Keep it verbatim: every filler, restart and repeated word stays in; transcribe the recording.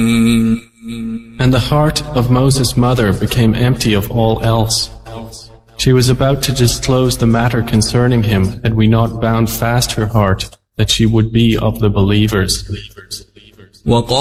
And the heart of Moses' mother became empty of all else. She was about to disclose the matter concerning him, had we not bound fast her heart, that she would be of the believers.